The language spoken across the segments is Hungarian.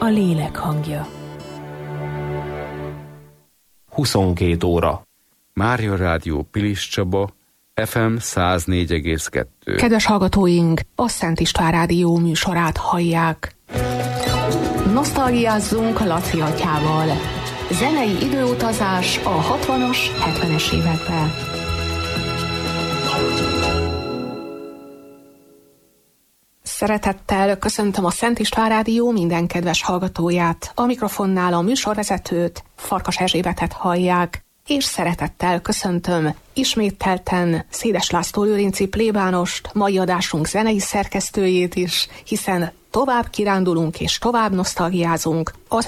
a lélek hangja. 22 óra. Mária Rádió Pilis Csaba, FM 104,2. Kedves hallgatóink, a Szent István Rádió műsorát hallják. Nosztalgiázzunk Laci atyával. Zenei időutazás a 60-as, 70-es években. Szeretettel köszöntöm a Szent István Rádió minden kedves hallgatóját. A mikrofonnál a műsorvezetőt, Farkas Erzsébetet hallják, és szeretettel köszöntöm ismételten Szédes László Lőrinci plébánost, mai adásunk zenei szerkesztőjét is, hiszen tovább kirándulunk és tovább nosztalgiázunk az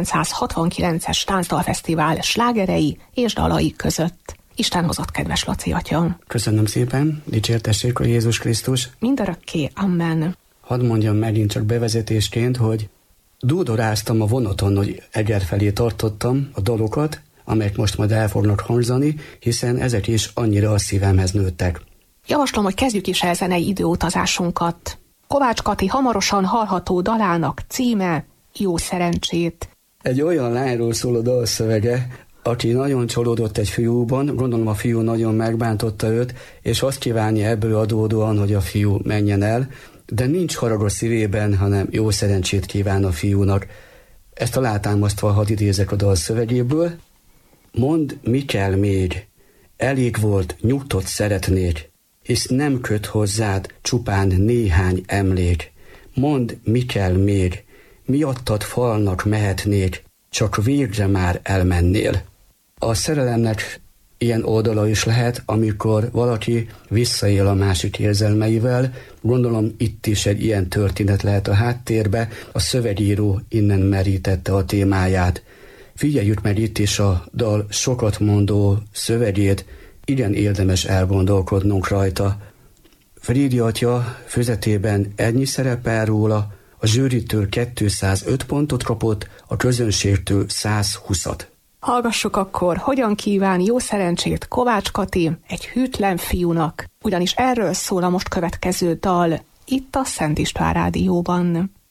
1969-es Táncdalfesztivál slágerei és dalai között. Isten hozott, kedves Laci atya! Köszönöm szépen, dicsértessék a Jézus Krisztus! Mindörökké, amen! Hadd mondjam megint csak bevezetésként, hogy dúdoráztam a vonaton, hogy Eger felé tartottam a dalokat, amelyek most majd el fognak hangzani, hiszen ezek is annyira a szívemhez nőttek. Javaslom, hogy kezdjük is el zenei időutazásunkat. Kovács Kati hamarosan hallható dalának címe Jó szerencsét. Egy olyan lányról szól a dalszövege, aki nagyon csalódott egy fiúban, gondolom a fiú nagyon megbántotta őt, és azt kívánja ebből adódóan, hogy a fiú menjen el, de nincs harag a szívében, hanem jó szerencsét kíván a fiúnak. Ezt alátámasztva hadd idézek a dal szövegéből. Mondd, mi kell még, elég volt, nyugtot szeretnék, hisz nem köt hozzád csupán néhány emlék. Mondd, mi kell még, miattad falnak mehetnék, csak végre már elmennél. A szerelemnek ilyen oldala is lehet, amikor valaki visszaél a másik érzelmeivel. Gondolom itt is egy ilyen történet lehet a háttérbe. A szövegíró innen merítette a témáját. Figyeljük meg itt is a dal sokat mondó szövegét, igen érdemes elgondolkodnunk rajta. Frídi atya füzetében ennyi szerepel róla, a zsűritől 205 pontot kapott, a közönségtől 120-at. Hallgassuk akkor, hogyan kíván jó szerencsét Kovács Kati egy hűtlen fiúnak, ugyanis erről szól a most következő dal, itt a Szent István Rádióban.